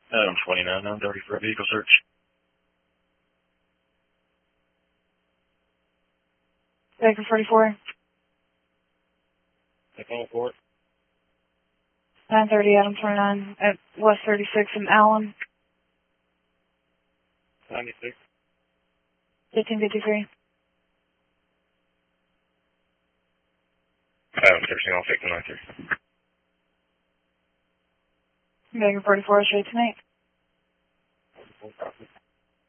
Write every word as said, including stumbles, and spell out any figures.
Adam twenty-nine, nine thirty for a vehicle search. Baker forty-four. Take on for it. nine thirty, Adam twenty-nine, at West thirty-six in Allen. ninety-six. fifteen fifty-three. Adam thirteen, I'll take the nine three. Baker forty-four, straight tonight.